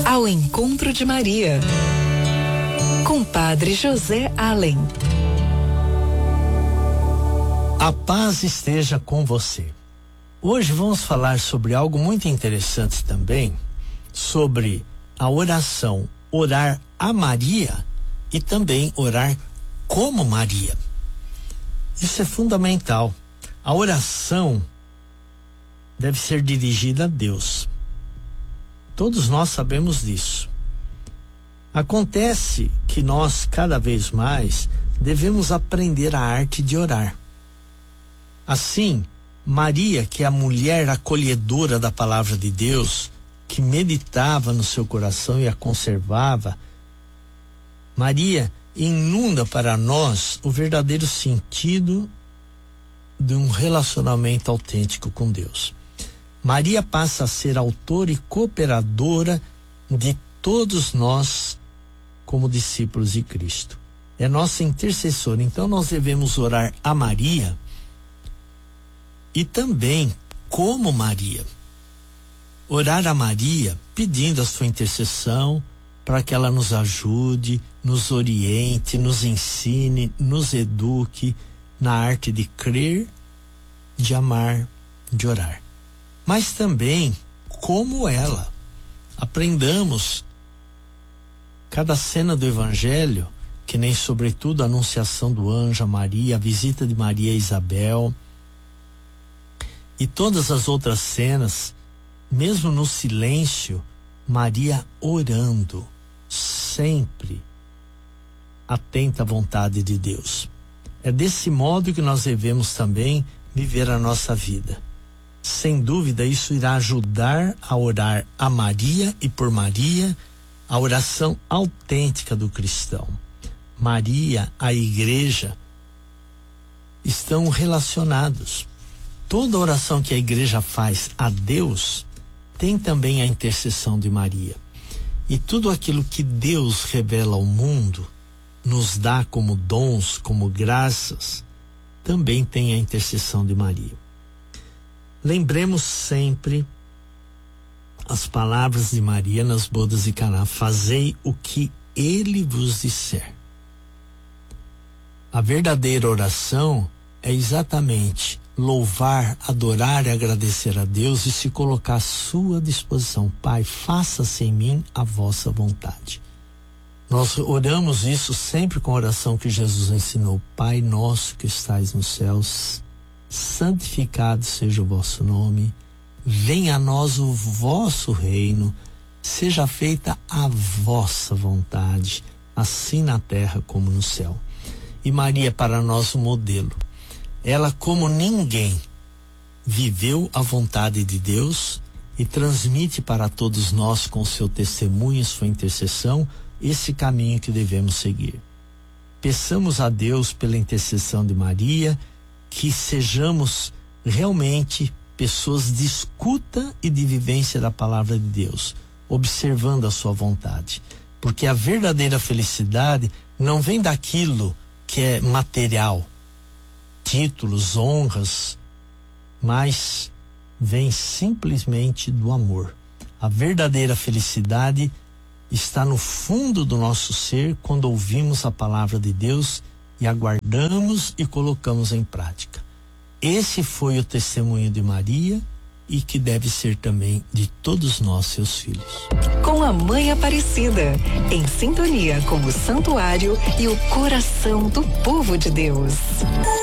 Ao encontro de Maria, com Padre José Allen. A paz esteja com você. Hoje vamos falar sobre algo muito interessante também, sobre a oração, orar a Maria e também orar como Maria. Isso é fundamental. A oração deve ser dirigida a Deus. Todos nós sabemos disso. Acontece que nós, cada vez mais, devemos aprender a arte de orar. Assim, Maria, que é a mulher acolhedora da palavra de Deus, que meditava no seu coração e a conservava, Maria inunda para nós o verdadeiro sentido de um relacionamento autêntico com Deus. Maria passa a ser autora e cooperadora de todos nós como discípulos de Cristo. É nossa intercessora. Então nós devemos orar a Maria e também como Maria. Orar a Maria pedindo a sua intercessão para que ela nos ajude, nos oriente, nos ensine, nos eduque na arte de crer, de amar, de orar. Mas também como ela. Aprendamos cada cena do Evangelho, que nem sobretudo a anunciação do anjo a Maria, a visita de Maria a Isabel e todas as outras cenas, mesmo no silêncio, Maria orando, sempre atenta à vontade de Deus. É desse modo que nós devemos também viver a nossa vida. Sem dúvida, isso irá ajudar a orar a Maria e por Maria, a oração autêntica do cristão. Maria, a igreja, estão relacionados. Toda oração que a igreja faz a Deus tem também a intercessão de Maria. E tudo aquilo que Deus revela ao mundo, nos dá como dons, como graças, também tem a intercessão de Maria. Lembremos sempre as palavras de Maria nas bodas de Caná: fazei o que ele vos disser. A verdadeira oração é exatamente louvar, adorar e agradecer a Deus e se colocar à sua disposição. Pai, faça-se em mim a vossa vontade. Nós oramos isso sempre com a oração que Jesus ensinou: Pai nosso que estais nos céus, santificado seja o vosso nome, venha a nós o vosso reino, seja feita a vossa vontade, assim na terra como no céu. E Maria, para nós, o modelo. Ela, como ninguém, viveu a vontade de Deus e transmite para todos nós, com seu testemunho e sua intercessão, esse caminho que devemos seguir. Peçamos a Deus, pela intercessão de Maria, que sejamos realmente pessoas de escuta e de vivência da palavra de Deus, observando a sua vontade. Porque a verdadeira felicidade não vem daquilo que é material, títulos, honras, mas vem simplesmente do amor. A verdadeira felicidade está no fundo do nosso ser quando ouvimos a palavra de Deus e aguardamos e colocamos em prática. Esse foi o testemunho de Maria e que deve ser também de todos nós, seus filhos. Com a Mãe Aparecida, em sintonia com o santuário e o coração do povo de Deus.